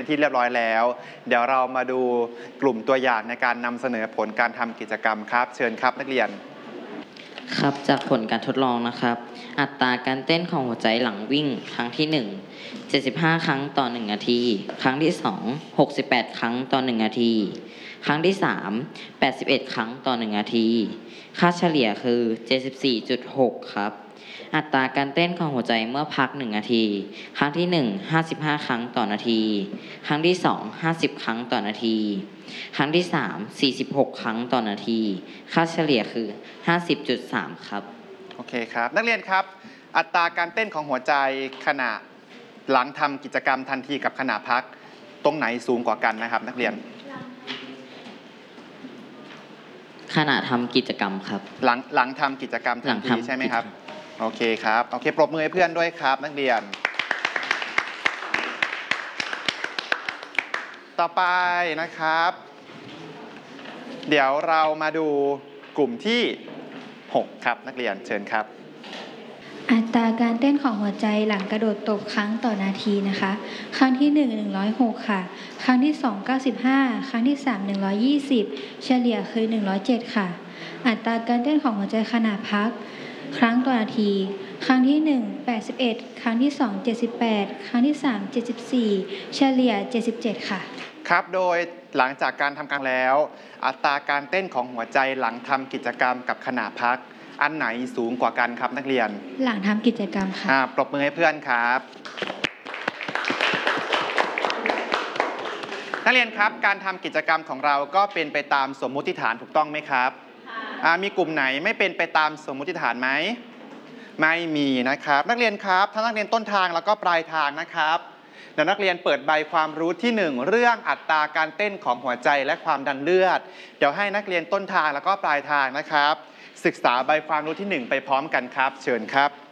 ที่เรียบร้อยแล้วเดี๋ยวเรามาดูกลุ่มตัวอย่างในการนำเสนอผลการทำกิจกรรมครับเชิญครับนักเรียนครับจากผลการทดลองนะครับอัตราการเต้นของหัวใจหลังวิ่งครั้งที่1 75 ครั้งต่อ1นาทีครั้งที่2 68 ครั้งต่อ1นาทีครั้งที่3 81 ครั้งต่อ1นาทีค่าเฉลี่ยคือ 74.6 ครับอัตราการเต้นของหัวใจเมื่อพัก1นาทีครั้งที่1 55 ครั้งต่อนาทีครั้งที่2 50 ครั้งต่อนาทีครั้งที่3 46 ครั้งต่อนาทีค่าเฉลี่ยคือ 50.3 ครับโอเคครับนักเรียนครับอัตราการเต้นของหัวใจขณะหลังทำกิจกรรมทันทีกับขณะพักตรงไหนสูงกว่ากันนะครับนักเรียนขณะทำกิจกรรมครับหลังทำกิจกรรมทันทีใช่ไหมครับโอเคครับโอเคปรบมือให้เพื่อนด้วยครับนักเรียนต่อไปนะครับเดี๋ยวเรามาดูกลุ่มที่6ครับนักเรียนเชิญครับอัตราการเต้นของหัวใจหลังกระโดดตบครั้งต่อนาทีนะคะครั้งที่1 106ค่ะครั้งที่2 95ครั้งที่3 120เฉลี่ยคือ107ค่ะอัตราการเต้นของหัวใจขณะพักครั้งต่อนาทีครั้งที่1 81ครั้งที่2 78ครั้งที่3 74เฉลี่ย77ค่ะครับโดยหลังจากการทำการแล้วอัตราการเต้นของหัวใจหลังทำกิจกรรมกับขณะพักอันไหนสูงกว่ากันครับนักเรียนหลังทำกิจกรรมค่ะปรบมือให้เพื่อนครับนักเรียนครับการทำกิจกรรมของเราก็เป็นไปตามสมมุติฐานถูกต้องไหมครับมีกลุ่มไหนไม่เป็นไปตามสมมุติฐานไหมไม่มีนะครับนักเรียนครับทั้งนักเรียนต้นทางแล้วก็ปลายทางนะครับเดี๋ยวนักเรียนเปิดใบความรู้ที่1เรื่องอัตราการเต้นของหัวใจและความดันเลือดเดี๋ยวให้นักเรียนต้นทางแล้วก็ปลายทางนะครับศึกษาใบความรู้ที่1ไปพร้อมกันครับเชิญครับ